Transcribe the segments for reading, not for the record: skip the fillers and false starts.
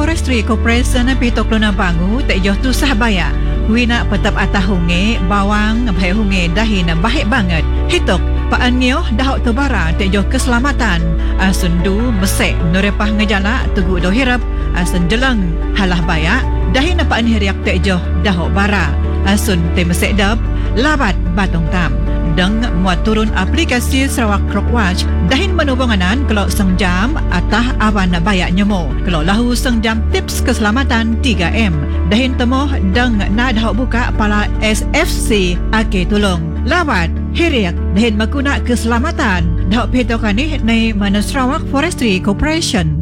Forestry Corporation pitok luna bangu tak joh tu sah bayak. Wina petap atah hunge bawang bhai hunge dahin baik banget. Hitok paanyo dahok tebara tak joh keselamatan. Asundu mesek norepah ngejala tugu do hirap asun jelang halah bayak dahin paan hiriak tak joh dahok bara. Asun te mesek dap labat batong tam. Deng muat turun aplikasi Sarawak Crockwatch dahin menubunganan kalau sengjam atah awan bayak nyemo. Kalau lahu sengjam tips keselamatan 3M. Dahin temoh deng na dahok buka pala SFC ake tolong. Lawat hiriak dahin makuna keselamatan dahok petokani nei mana Sarawak Forestry Corporation.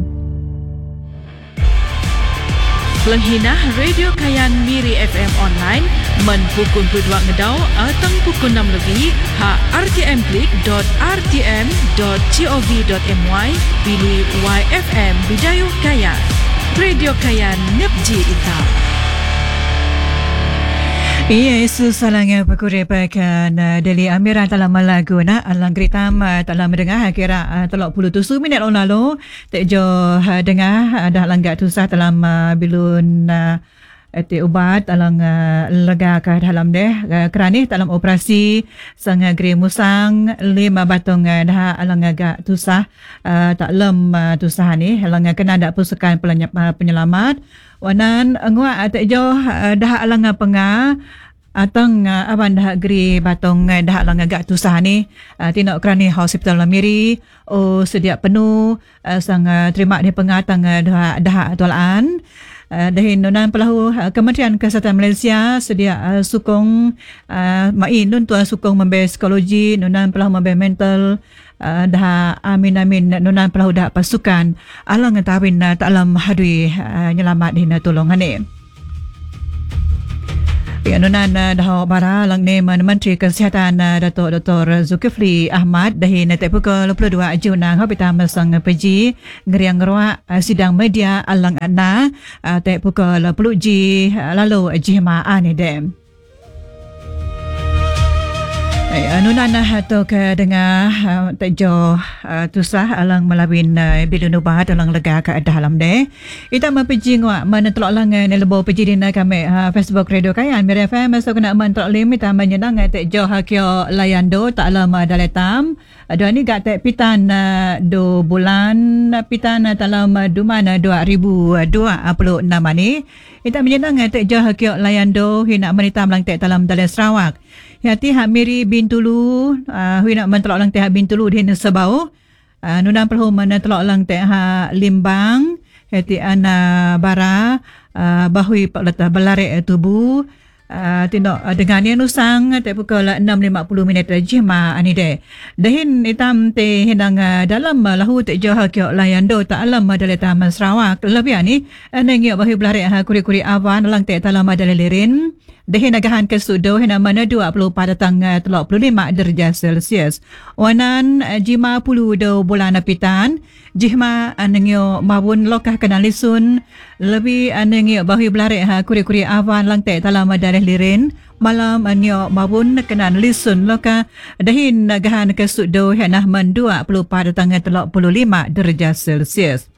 Lenghina Radio Kayan Miri FM Online men pukul 2 ngedau atang pukul 6 lebih ha rtm.rtm.gov.my pilih YFM Bidayuh Kayan. Radio Kayan Nepji Ita. Iya, isu salangnya pakuripakan Deli Amira dalam lagu na alang kritam dalam mendengar kira telok puluh tusu minit lalu tak jo dengar ada langgat tusah dalam bilun eti ubat alang lega ke dalam deh kerani dalam operasi sang gri musang 5 batong dah alang agak tusah tak lem tusah ni alang kena ada pusukan penyelamat wanan ngua tak jo dah alang penga atang aban dah gri batong dah alang agak tusah ni tinok kerani hospital Miri sedia penuh sang terima ni pengatang dah tualan. Dahin nunan pelahu Kementerian Kesihatan Malaysia sedia sukong mai nun tua sukong membe psikologi nunan pelahu membe mental dah amin nunan pelahu dah pasukan alang tawin talam hadui nyelamat din tolongan ni. Nunan dah bara lang ni Menteri Kesihatan Datuk Dr. Zulkifli Ahmad dahin tak pukul 22 Jun nang hospital masang peji ngeriang ruak sidang media alang ana tak pukul 10 lalu jihma ani dem. Nunan hatok dengar tak jauh tusah alang melawin bilun ubat alang lega ke dalam deh. Ita mempeji ngak mana telok lang nelebo peji dina kami Facebook Radio Kayan Miri FM so kena man telok lim ita menyenang tak jauh hakio layando tak lama daletam. Dua ni gak tak pitan 2 bulan pitan dalam duman 2026 ni. Ita menyenang tak jauh hakio layando hina menita melang tak dalam dalai Sarawak. Hati Miri Bintulu hui nak mentelok lang teh Bintulu di Sebau nunan perlu mentelok lang teh Limbang hati ana bara bahui letak belare tubuh tindak dengan ni nusang teh pukul 6.50 minit jima ani de dahin hitam teh hinang dalam lahu teh jauh kio layando tak alam dalam Taman Sarawak lebih ni nengi bahui belare kuri-kuri awan lang teh dalam dalilirin dahin agahan ke sudo hina mana 20 pada tanggal 35 darjah Celsius. Wanan jima puluh do bulan apitan jihma anengyo mabun lokah kanalisun lebih anengyo bahui belare kuri-kuri awan lang te dalam darah lirin malam anengyo mabun kanalisun lokah dahin agahan ke sudo hina man 20 pada tanggal 35 darjah Celsius.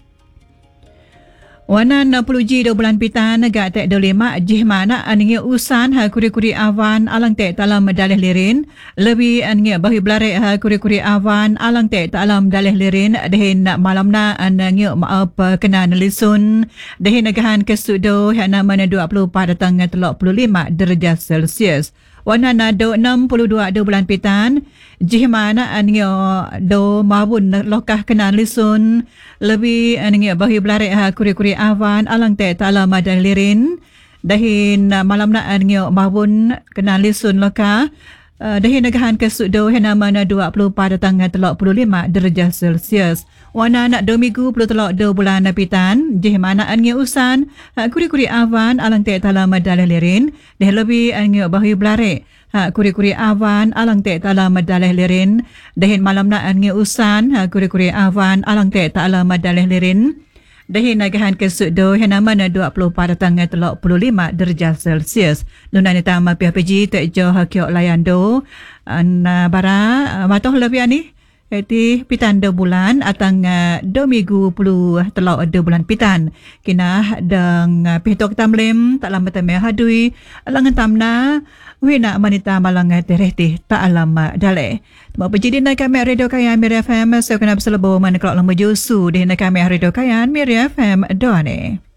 Wanan 60 do bulan pitan gak tek do 5 jihmana aningi usan kuri-kuri awan alang tek dalam dalih lirin lebih aningi bahi belare kuri-kuri awan alang tek dalam dalih lirin dehin malamna aningi maaf kena nelisun dehin agahan kesudo hana mana 20 pada tanggal 35 darjah Celsius. Wanana do 62 do bulan pitan jihmana anyo do mabun lokah kena lisun lebih anyo bahi belare kuri-kuri awan alang te talam dan lirin dahin malamna anyo mabun kena lisun lokah dahin agahan kesudo hena mana 20 pada tanggal 35 darjah Celsius. Wana nak 2 minggu puluh telok 2 bulan pitan jihmana anyo usan kuri-kuri awan alang te talam dan lirin deh lebih anyo bahi belare kuri-kuri awan alang te talam daleh lirin dahin malam na angi usan kuri-kuri awan alang te talam daleh lirin dahin agahan kesudo hena mana 20 pada tanggal 35 darjah Celsius. Nunan tama PHPG te jo hakio layando an bara matoh lebih ani Hati pitan 2 bulan atang 2 minggu puluh telok 2 bulan pitan. Kina dang pitok tamlem tak lama tamai hadui alangan tamna wina manita malang terehti tak alam dale. Mau berjadi nak kami Radio Kayan Miri FM saya kena berselebo mana kelak lang berjusu di nak kami Radio Kayan Miri FM doane.